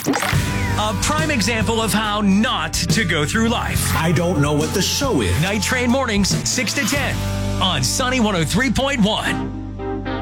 A prime example of how not to go through life. I don't know what the show is. Night Train Mornings, 6 to 10 on Sunny 103.1.